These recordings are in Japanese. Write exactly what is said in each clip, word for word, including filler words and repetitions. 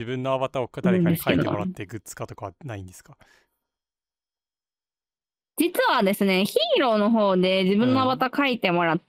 分のアバターを誰かに描いてもらってグッズ化とかはないんですか？ 実はですね、ヒーローの方で自分のアバター描いてもらって、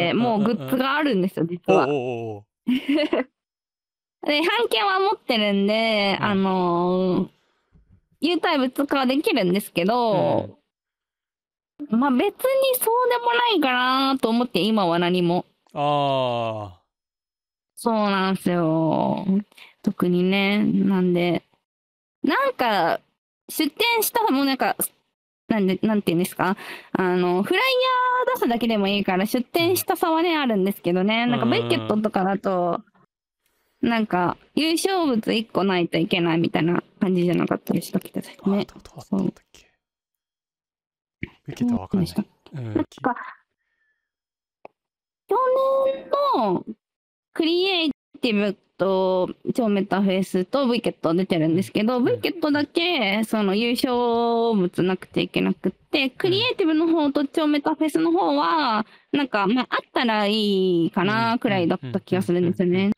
うんもうグッズがあるんですよ、実は。 おうおうおうで、版権は持ってるんで、 うん、 あのー、有体物化はできるんですけど、うん、まあ別にそうでもないかなと思って、今は何も。 ああ。 そうなんですよ。特にね、なんで、なんか、出店したらもうなんか、なんで、なんて言うんですか、あの、フライヤー出すだけでもいいから、出店した差はね、あるんですけどね、なんか、ブイケットとかだと、なんか、優勝物いっこないといけないみたいな感じじゃなかったりしたっけね。 あ、どうだったんだっけ。ブイケットはわかんない。うん、 なんか、去年のクリエイティブと超メタフェスと ブイケット 出てるんですけど、うん、ブイケット だけその優勝物なくていけなくって、クリエイティブの方と超メタフェスの方はなんかまああったらいいかなくらいだった気がするんですよね。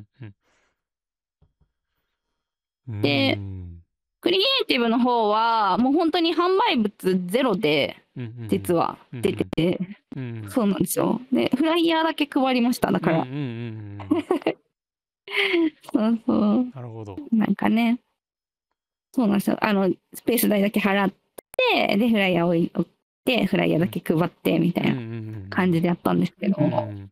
で、クリエイティブの方はもう本当に販売物ゼロで実は出てて、そうなんですよ。でフライヤーだけ配りました、だから。そうそう。 なるほど。 なんかね、そうなんですよ。あのスペース代だけ払ってでフライヤーを置いてフライヤーだけ配ってみたいな感じでやったんですけど。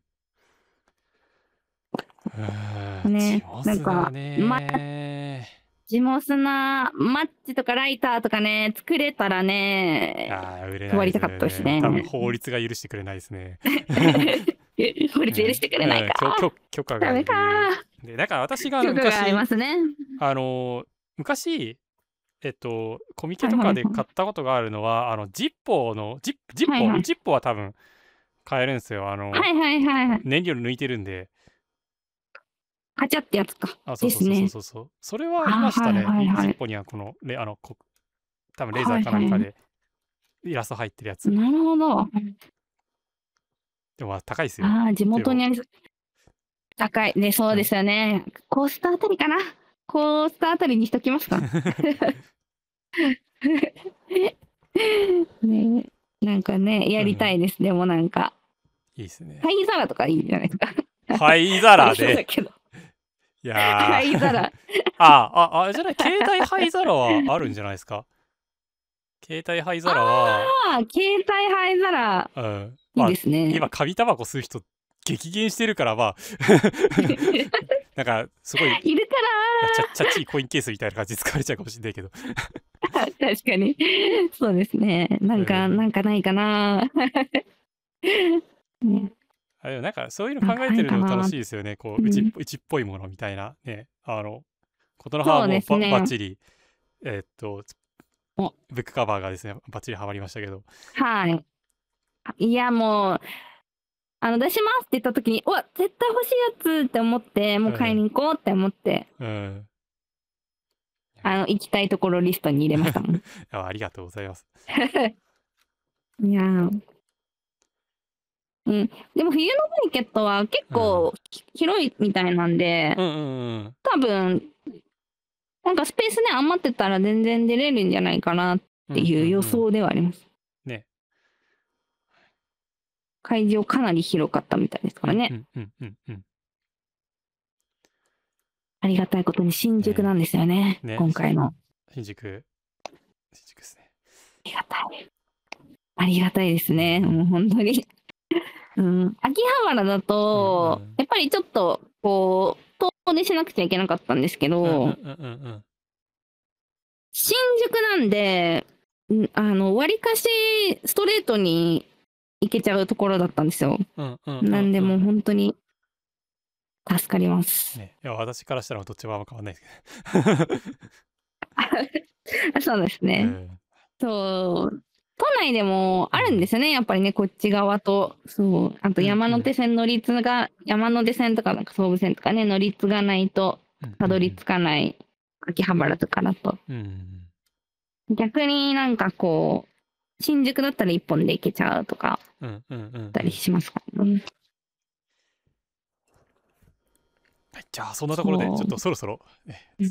ね、なんかまジモスナマッチとかライターとかね作れたらね、 あ売れないですね、 配りたかったですね。 多分法律が許してくれないですね。 法律許してくれないか。 許許可がいる。 ダメか。 でだから私が昔許可がありますね。 あの昔えっとコミケとかで買ったことがあるのは、あのジッポーのジッジッポー、はいはい、ジッポーは多分買えるんですよ。あの、 はいはいはいはい、 燃料抜いてるんで。 カチャってやつか。 あ、そうそうそうそうそう。それはありましたね。ジッポーにはこのレあのこ多分レーザーかなんかでイラスト入ってるやつ。 なるほど。 でも高いですよ。 ああ、地元にありそう。高い。ね、そうですよね。コースターあたりかな。コースターあたりにしときますか。ね、なんかね、やりたいです。うん、でもなんか。 いいですね。 灰皿とかいいじゃないですか。 灰皿で。いやー。 灰皿。 ああ、あ、じゃない、携帯灰皿はあるんじゃないですか。携帯灰皿は。 ああ、携帯灰皿。うん。いいですね。 今、紙タバコ吸う人、激減してるから、まあ。なんか、すごい。 いるからちゃっちゃちいコインケースみたいな感じで使われちゃうかもしれないけど。 確かに。そうですね。なんか、なんかないかな。 ね、あれなんかそういうの考えてるの楽しいですよね。こううち、うちっぽいものみたいなね。あのことの葉はもうバッ、ね、チリえー、っとブックカバーがですねバッチリはまりましたけど。 はい。いやもうあの出しますって言った時にうわ絶対欲しいやつって思ってもう買いに行こうって思って。うん。うん、あの行きたいところリストに入れましたもん。 あ, ありがとうございます。 いやうん、でも冬のブリケットは結構広いみたいなんで、うんうんうん、多分なんかスペースね余ってたら全然出れるんじゃないかなっていう予想ではあります。うんうんうん、ね。会場かなり広かったみたいですからね。うんうんうんうん、ありがたいことに新宿なんですよね。ね、今回の。 新宿。新宿ですね。 ありがたい。ありがたいですね。もう本当に。うん、秋葉原だと、うんうん、やっぱりちょっとこう遠出しなくちゃいけなかったんですけど、新宿なんであの割かしストレートに行けちゃうところだったんですよ。なんでもう本当に助かります。 ね、いや私からしたらどっちもあんま変わんないですけど。 そうですね。うん、そう都内でもあるんですよね、やっぱりね、こっち側と。そう。あと山手線乗り継が、山手線とかなんか総武線とかね、乗り継がないとたどり着かない秋葉原とかだと。逆になんかこう、新宿だったら一本で行けちゃうとか、たりしますからね。 はい、じゃあそんなところでちょっとそろそろ、ね、